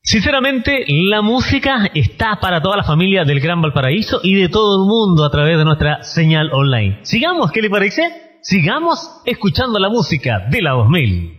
Sinceramente, la música está para toda la familia del Gran Valparaíso y de todo el mundo a través de nuestra señal online. Sigamos, ¿qué le parece? Sigamos escuchando la música de la 2000.